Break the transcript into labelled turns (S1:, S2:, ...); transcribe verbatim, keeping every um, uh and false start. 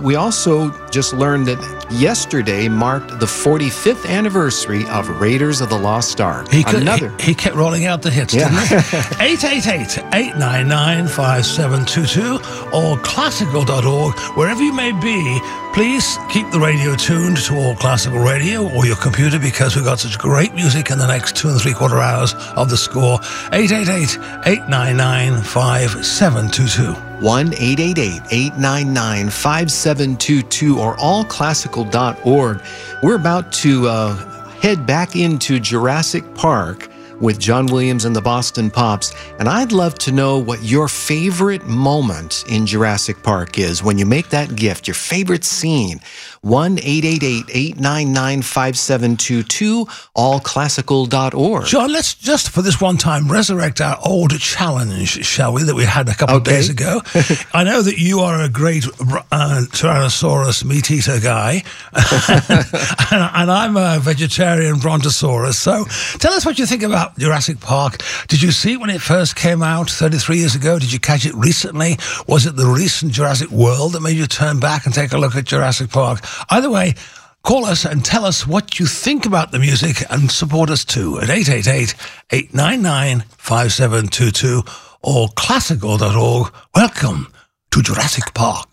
S1: we also just learned that yesterday marked the forty-fifth anniversary of Raiders of the Lost Ark.
S2: He, could,
S1: Another.
S2: he, he kept rolling out the hits,
S1: Yeah.
S2: didn't he? eight eight eight, eight nine nine, five seven two two or classical dot org. Wherever you may be, please keep the radio tuned to All Classical Radio or your computer, because we've got such great music in the next two and three quarter hours of the score. eight eight eight, eight nine nine, five seven two two.
S1: one eight eight eight, eight nine nine, five seven two two or all classical dot org. We're about to uh, head back into Jurassic Park with John Williams and the Boston Pops, and I'd love to know what your favorite moment in Jurassic Park is when you make that gift, your favorite scene. one eight eight eight, eight nine nine, five seven two two, all classical dot org.
S2: John, let's just for this one time resurrect our old challenge, shall we, that we had a couple
S1: Okay.
S2: of days ago. I know that you are a great uh, Tyrannosaurus meat eater guy, and, and I'm a vegetarian Brontosaurus. So tell us what you think about Jurassic Park. Did you see it when it first came out thirty-three years ago? Did you catch it recently? Was it the recent Jurassic World that made you turn back and take a look at Jurassic Park? Either way, call us and tell us what you think about the music and support us too at eight eight eight, eight nine nine, five seven two two or classical dot org. Welcome to Jurassic Park.